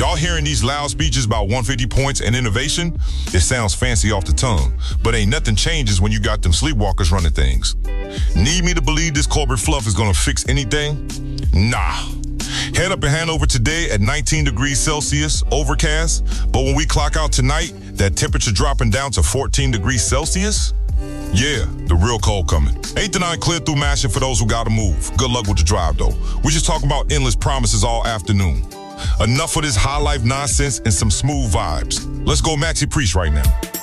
Y'all hearing these loud speeches about 150 points and innovation? It sounds fancy off the tongue, but ain't nothing changes when you got them sleepwalkers running things. Need me to believe this corporate fluff is gonna fix anything? Nah. Head up in Hanover today at 19 degrees Celsius, overcast, but when we clock out tonight, that temperature dropping down to 14 degrees Celsius? Yeah, the real cold coming. 8 to 9 clear through Mashing for those who gotta move. Good luck with the drive, though. We just talking about endless promises all afternoon. Enough of this high life nonsense and some smooth vibes. Let's go Maxi Priest right now.